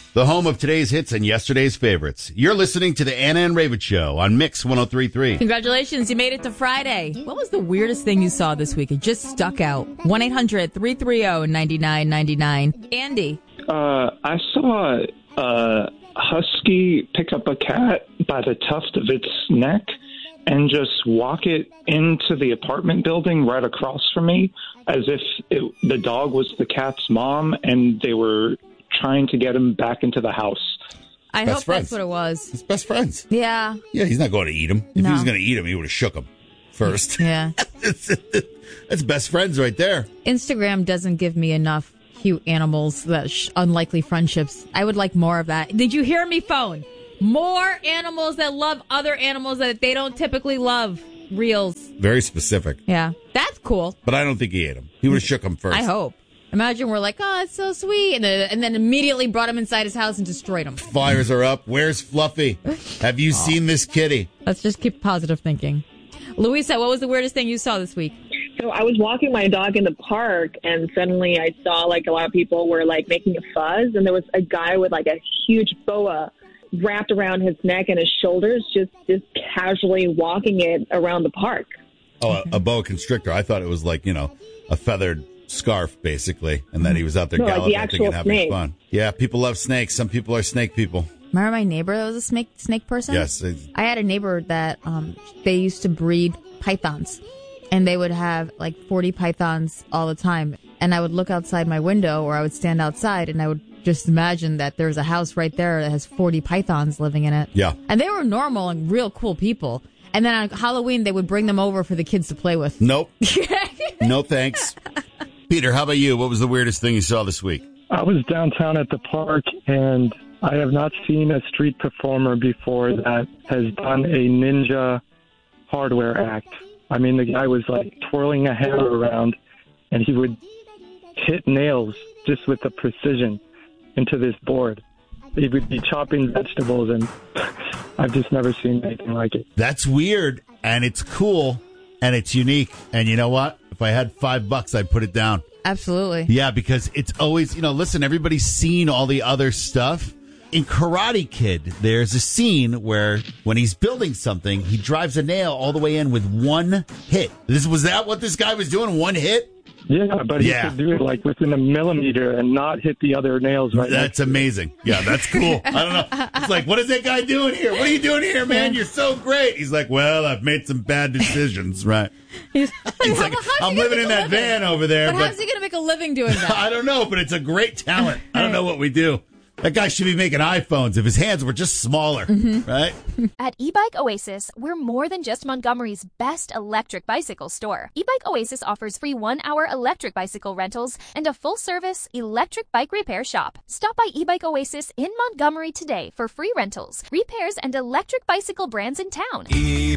the home of today's hits and yesterday's favorites. You're listening to the Anna and Raven Show on Mix 103.3. Congratulations, you made it to Friday. What was the weirdest thing you saw this week? It just stuck out. 1-800-330-9999. Andy. I saw a husky pick up a cat by the tuft of its neck and just walk it into the apartment building right across from me as if the dog was the cat's mom and they were trying to get him back into the house. I hope that's what it was. His best friends. Yeah. Yeah, he's not going to eat him. If he was going to eat him, he would have shook him first. Yeah. That's best friends right there. Instagram doesn't give me enough cute animals, that unlikely friendships. I would like more of that. Did you hear me, phone? More animals that love other animals that they don't typically love. Reels. Very specific. Yeah. That's cool. But I don't think he ate him. He would have shook him first. I hope. Imagine we're like, oh, it's so sweet. And then immediately brought him inside his house and destroyed him. Fires are up. Where's Fluffy? Have you seen this kitty? Let's just keep positive thinking. Louisa, what was the weirdest thing you saw this week? So I was walking my dog in the park, and suddenly I saw, like, a lot of people were, like, making a fuzz. And there was a guy with, like, a huge boa wrapped around his neck and his shoulders, just casually walking it around the park. Oh, a boa constrictor. I thought it was like, a feathered scarf, basically, and then he was out there gallivanting and having fun. Yeah, people love snakes. Some people are snake people. Remember my neighbor that was a snake person? Yes. I had a neighbor that they used to breed pythons, and they would have like 40 pythons all the time. And I would look outside my window, or I would stand outside, and I would just imagine that there's a house right there that has 40 pythons living in it. Yeah. And they were normal and real cool people. And then on Halloween, they would bring them over for the kids to play with. Nope. No thanks. Peter, how about you? What was the weirdest thing you saw this week? I was downtown at the park, and I have not seen a street performer before that has done a ninja hardware act. I mean, the guy was like twirling a hammer around, and he would hit nails just with the precision into this board. He would be chopping vegetables, and I've just never seen anything like it. That's weird, and it's cool, and it's unique. And you know what? If I had $5, I'd put it down. Absolutely. Yeah, because it's always, listen, everybody's seen all the other stuff. In Karate Kid, there's a scene where when he's building something, he drives a nail all the way in with one hit. Was that what this guy was doing? One hit? Yeah, but he could do it like within a millimeter and not hit the other nails right. That's amazing. Yeah, that's cool. I don't know. It's like, what is that guy doing here? What are you doing here, man? You're so great. He's like, well, I've made some bad decisions, right? He's like, I'm living in that van over there. But how's he going to make a living doing that? I don't know, but it's a great talent. I don't know what we do. That guy should be making iPhones if his hands were just smaller, right? At eBike Oasis, we're more than just Montgomery's best electric bicycle store. eBike Oasis offers free 1-hour electric bicycle rentals and a full-service electric bike repair shop. Stop by eBike Oasis in Montgomery today for free rentals, repairs, and electric bicycle brands in town.